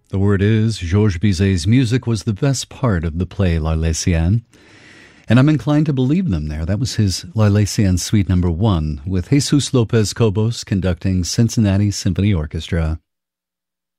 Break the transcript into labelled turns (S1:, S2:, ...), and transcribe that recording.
S1: The word is, Georges Bizet's music was the best part of the play L'Arlésienne, and I'm inclined to believe them there. That was his L'Arlésienne Suite No. 1, with Jesus Lopez Cobos conducting Cincinnati Symphony Orchestra.